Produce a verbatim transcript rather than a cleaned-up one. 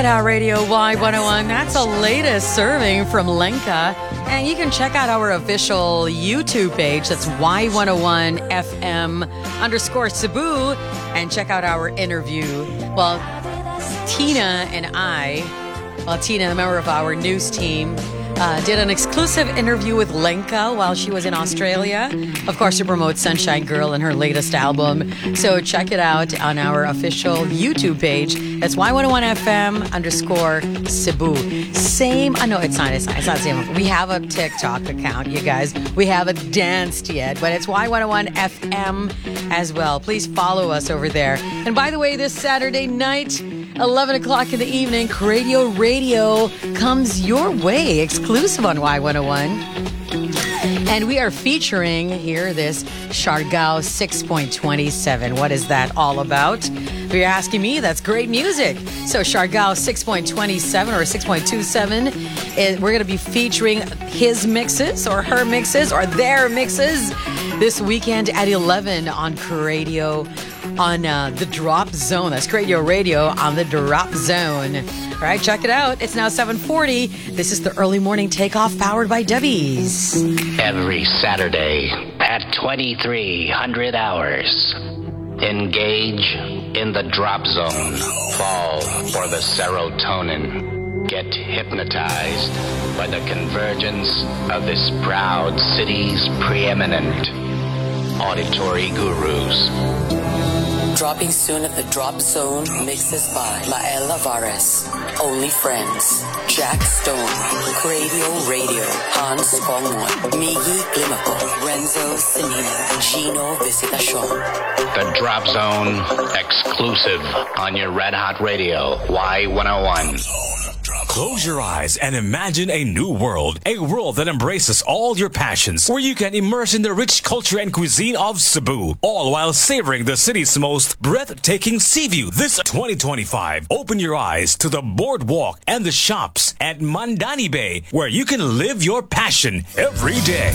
Red Hat Radio Y one oh one. That's the latest serving from Lenka. And you can check out our official YouTube page. That's Y one oh one F M underscore Cebu. And check out our interview. Well, Tina and I, well, Tina, a member of our news team, Uh, did an exclusive interview with Lenka while she was in Australia, of course, to promote Sunshine Girl and her latest album. So check it out on our official YouTube page. That's Y one oh one F M underscore Cebu. Same, I know it's not, it's not, it's not the same. We have a TikTok account, you guys. We haven't danced yet, but it's Y one oh one F M as well. Please follow us over there. And by the way, this Saturday night, eleven o'clock in the evening, Radio Radio comes your way, exclusive on Y one oh one. And we are featuring here this Siargao six point two seven. What is that all about? If you're asking me, that's great music. So Siargao six point two seven or six point two seven, it, we're going to be featuring his mixes or her mixes or their mixes this weekend at eleven on Radio on uh, the Drop Zone. That's Radio Radio on the Drop Zone. All right, check it out. It's now seven forty. This is the early morning takeoff powered by Debbie's. Every Saturday at twenty-three hundred hours, engage in the Drop Zone. Fall for the serotonin. Get hypnotized by the convergence of this proud city's preeminent auditory gurus. Dropping soon at the Drop Zone, mixes by Mael Alvarez, Only Friends, Jack Stone, Radio Radio, Hans Kongwon, Miggy Climaco, Renzo Sinina, Gino Visitacion. The Drop Zone, exclusive on your Red Hot Radio, Y one oh one. Close your eyes and imagine a new world. A world that embraces all your passions, where you can immerse in the rich culture and cuisine of Cebu, all while savoring the city's most breathtaking sea view. This twenty twenty-five, open your eyes to the boardwalk and the shops at Mandani Bay, where you can live your passion every day.